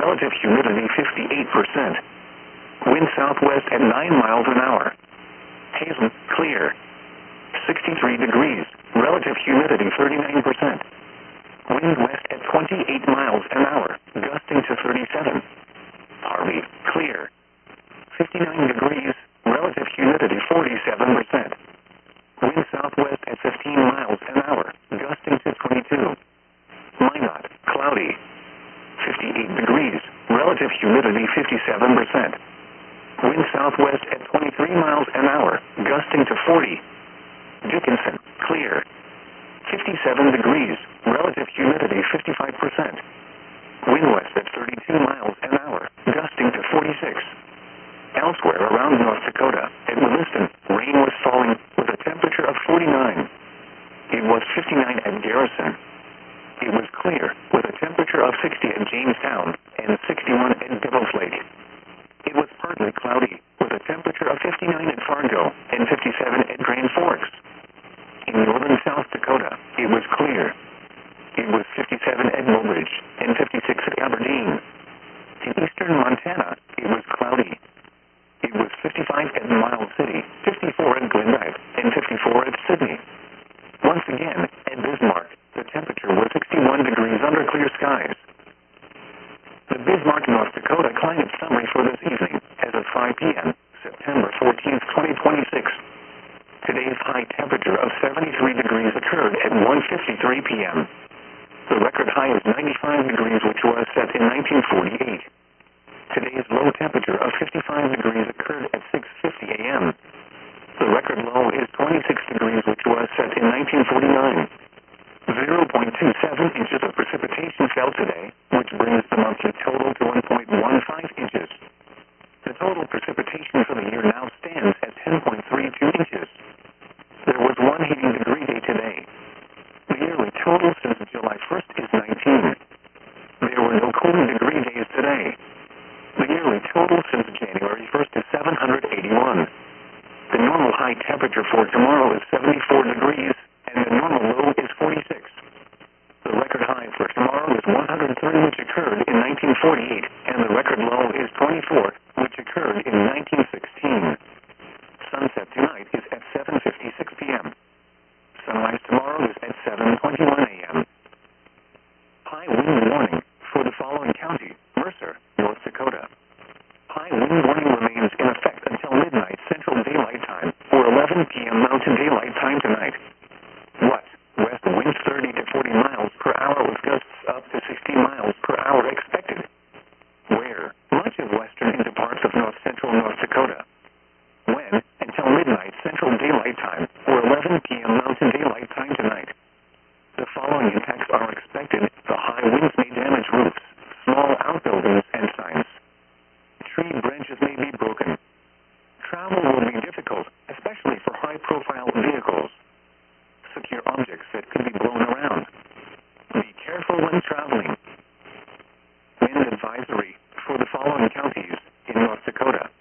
relative humidity 58%. Wind southwest at 9 miles an hour. Hazen, clear. 63 degrees, relative humidity 39%. Wind west at 28 miles an hour, gusting to 37. Harvey, clear. 59 degrees, relative humidity 47%. Wind southwest at 15 miles an hour, gusting to 22. Minot, cloudy. 58 degrees, relative humidity 57%. Wind southwest at 23 miles an hour, gusting to 40. Dickinson, clear. 57 degrees, relative humidity 55%. Wind west at 32 miles an hour, gusting to 46. Elsewhere around North Dakota, at Williston, rain was falling with a temperature of 49. It was 59 at Garrison. It was clear with a temperature of 60 at Jamestown and 61 at Devil's Lake. It was partly cloudy with a temperature of 59 at Fargo and 57 at Grand Forks. In northern South Dakota, it was clear. It was 57 at Mobridge and 56 at Aberdeen. In eastern Montana, it was cloudy. It was 55 at Miles City, 54 at Glendive, and 54 at Sydney. Once again, at Bismarck, the temperature was 61 degrees under clear skies. The Bismarck, North Dakota climate summary for this evening as of 5 p.m., September 14th, 2026. Today's high temperature of 73 degrees occurred at 1:53 p.m. The record high is 95 degrees, which was set in 1948. Today's low temperature of 55 degrees occurred at 6:50 a.m. The record low is 26 degrees, which was set in 1949. 0.27 inches of precipitation fell today, which brings the monthly total to 1.15 inches. The total precipitation for the year now stands at 10.32 inches. There was one heating degree day today. The yearly total since July 1st is 19. There were no cooling degree days today. The yearly total since January 1st is 781. The normal high temperature for tomorrow is 74 degrees, and the normal low is 46. The record high for tomorrow is 103, which occurred in 1948, and the record low is 24, which occurred in 1916. Sunset tonight is at 7:56 p.m. Sunrise tomorrow is at 7:21 a.m. High wind warning for the following county: Mercer, North Dakota. High wind warning remains in effect until midnight Central Daylight Time or 11 p.m. Mountain Daylight Time tonight. What? West winds 30 to 40 miles per hour with gusts up to 60 miles per hour expected. Where? Much of western into parts of north central North Dakota. When? Until midnight Central Daylight Time or 11 p.m. Mountain Daylight Time tonight. The following impacts are expected. The high winds may damage roofs, small outbuildings, and signs. Tree branches may be broken. Travel will be difficult, especially for high-profile vehicles. Secure objects that could be blown around. Be careful when traveling. Wind advisory for the following counties in North Dakota.